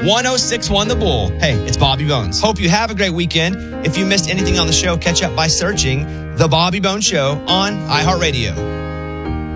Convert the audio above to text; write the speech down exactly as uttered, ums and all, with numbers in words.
one oh six one The Bull. Hey, it's Bobby Bones. Hope you have a great weekend. If you missed anything on the show, catch up by searching The Bobby Bones Show on iHeartRadio.